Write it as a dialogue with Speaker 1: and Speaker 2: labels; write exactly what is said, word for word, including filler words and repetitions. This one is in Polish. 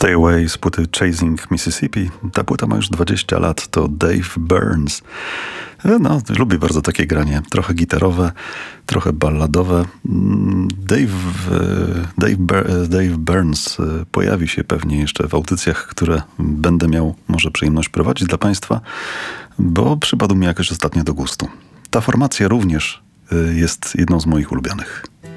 Speaker 1: Stay Away z płyty Chasing Mississippi. Ta płyta ma już dwadzieścia lat, to Dave Burns. No, lubię bardzo takie granie. Trochę gitarowe, trochę balladowe. Dave, Dave, Dave Burns pojawi się pewnie jeszcze w audycjach, które będę miał może przyjemność prowadzić dla Państwa, bo przypadł mi jakoś ostatnio do gustu. Ta formacja również jest jedną z moich ulubionych.